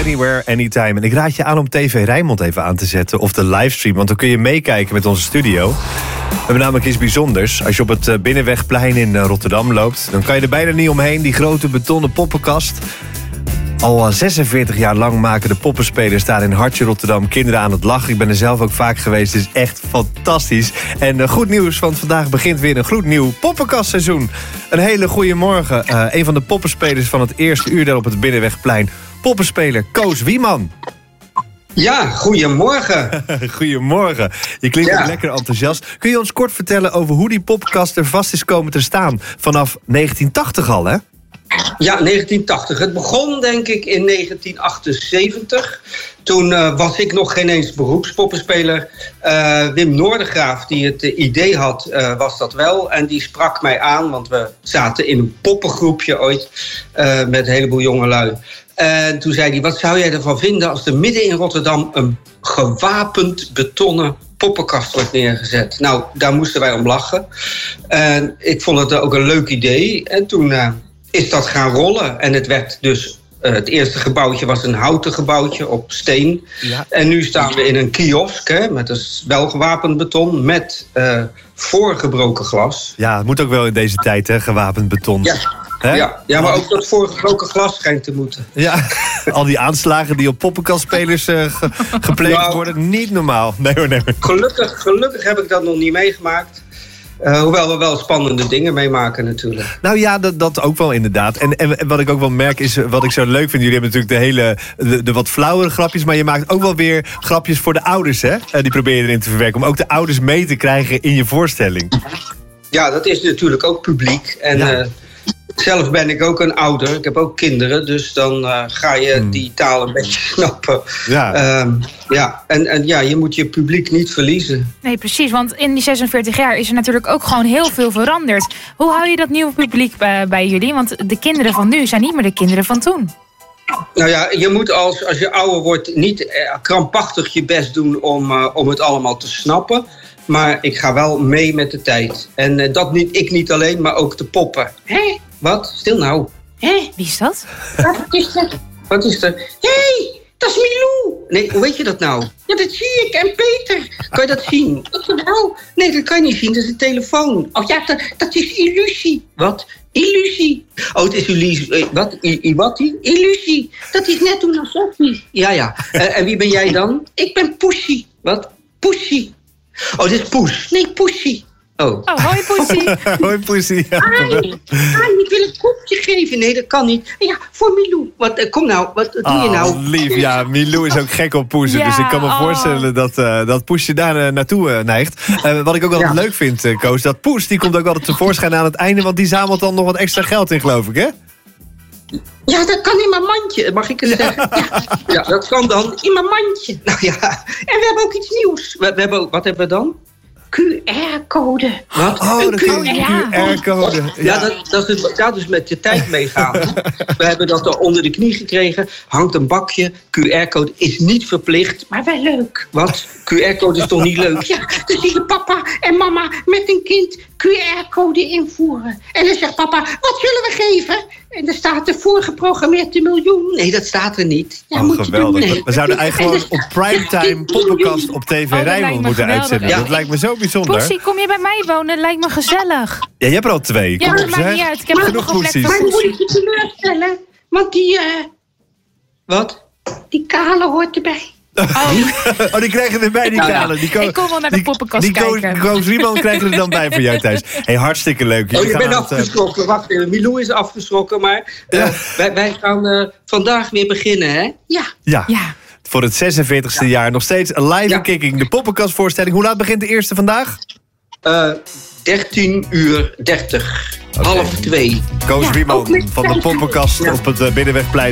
anywhere, anytime. En ik raad je aan om TV Rijnmond even aan te zetten. Of de livestream, want dan kun je meekijken met onze studio. We hebben namelijk iets bijzonders. Als je op het Binnenwegplein in Rotterdam loopt, dan kan je er bijna niet omheen. Die grote betonnen poppenkast. Al 46 jaar lang maken de poppenspelers daar in Hartje Rotterdam kinderen aan het lachen. Ik ben er zelf ook vaak geweest. Het is echt fantastisch. En goed nieuws, want vandaag begint weer een gloednieuw poppenkastseizoen. Een hele goede morgen. Een van de poppenspelers van het eerste uur daar op het Binnenwegplein. Poppenspeler Koos Wieman. Ja, goedemorgen. Goedemorgen. Je klinkt ook lekker enthousiast. Kun je ons kort vertellen over hoe die poppenkast er vast is komen te staan? Vanaf 1980 al, hè? Ja, 1980. Het begon denk ik in 1978. Toen was ik nog geen eens beroepspoppenspeler. Wim Noordegraaf, die het idee had, was dat wel. En die sprak mij aan, want we zaten in een poppengroepje ooit met een heleboel jongelui. En toen zei hij, wat zou jij ervan vinden als er midden in Rotterdam een gewapend betonnen poppenkast wordt neergezet? Nou, daar moesten wij om lachen. En ik vond het ook een leuk idee. En toen is dat gaan rollen. En het werd dus, het eerste gebouwtje was een houten gebouwtje op steen. Ja. En nu staan we in een kiosk, hè, met een wel gewapend beton, met voorgebroken glas. Ja, het moet ook wel in deze tijd, hè, gewapend beton. Ja, maar ook dat voorgebroken glas schijnt te moeten. Ja, al die aanslagen die op poppenkastspelers gepleegd worden, niet normaal. Nee. Gelukkig heb ik dat nog niet meegemaakt. Hoewel we wel spannende dingen meemaken natuurlijk. Nou ja, dat ook wel inderdaad. En wat ik ook wel merk is, wat ik zo leuk vind... jullie hebben natuurlijk de wat flauwere grapjes... maar je maakt ook wel weer grapjes voor de ouders, hè? Die probeer je erin te verwerken. Om ook de ouders mee te krijgen in je voorstelling. Ja, dat is natuurlijk ook publiek. En zelf ben ik ook een ouder. Ik heb ook kinderen. Dus dan ga je die taal een beetje snappen. Ja. En je moet je publiek niet verliezen. Nee, precies. Want in die 46 jaar is er natuurlijk ook gewoon heel veel veranderd. Hoe hou je dat nieuwe publiek bij jullie? Want de kinderen van nu zijn niet meer de kinderen van toen. Nou ja, je moet als je ouder wordt niet krampachtig je best doen om het allemaal te snappen. Maar ik ga wel mee met de tijd. En ik niet alleen, maar ook de poppen. Hé? Wat? Stil nou. Hé? Wie is dat? Wat is er? Hé, dat is Milou. Nee, hoe weet je dat nou? Ja, dat zie ik. En Peter. Kan je dat zien? Nee, dat kan je niet zien. Dat is een telefoon. Oh ja, dat is illusie. Wat? Illusie. Oh, het is illusie. Wat? Illusie. Dat is net toen als Sophie. Ja. En wie ben jij dan? Ik ben Pussy. Wat? Pussy. Oh, dit is Poes. Nee, Pussy. Oh, hoi Poesie. Hoi Poesie. Ja. Ik wil een koekje geven. Nee, dat kan niet. Ja, voor Milou. Kom nou, wat doe je nou? Lief, ja. Milou is ook gek op poezen. Dus ik kan me voorstellen dat Poesje daar naartoe neigt. Wat ik ook altijd leuk vind, Koos, dat Poes, die komt ook altijd tevoorschijn aan het einde. Want die zamelt dan nog wat extra geld in, geloof ik, hè? Ja, dat kan in mijn mandje, mag ik het zeggen. Ja, dat kan dan in mijn mandje. Nou ja, en we hebben ook iets nieuws. Wat hebben we dan? QR-code. Wat? Oh, een QR-code. Ja, dat is met de tijd meegaan. We hebben dat er onder de knie gekregen. Hangt een bakje. QR-code is niet verplicht, maar wel leuk. Wat? QR-code is toch niet leuk? Ja, dan zie je papa en mama met een kind QR-code invoeren. En dan zegt papa, wat zullen we geven? En dan staat er voorgeprogrammeerd $1 miljoen. Nee, dat staat er niet. Ja, moet geweldig. Je doen, we zouden eigenlijk gewoon op primetime poppenkast op TV Rijnmond moeten uitzenden. Dat lijkt me zo bijzonder. Poesie, kom je bij mij wonen? Lijkt me gezellig. Ja, je hebt er al 2. Ja, dat maakt niet uit. Ik heb genoeg Poesies. Maar moet ik je teleurstellen? Want Wat? Die kale hoort erbij. Die krijgen erbij, die kalen. Ik kom wel naar de poppenkast kijken. Koos Wieman krijgen er dan bij voor jou thuis. Hey, hartstikke leuk. Je bent afgeschrokken. Wacht even, Milou is afgeschrokken. Maar wij gaan vandaag weer beginnen, hè? Ja. Voor het 46e jaar nog steeds live in kicking. De poppenkastvoorstelling. Hoe laat begint de eerste vandaag? 13:30. 1:30. Koos Wieman van de poppenkast op het Binnenwegplein.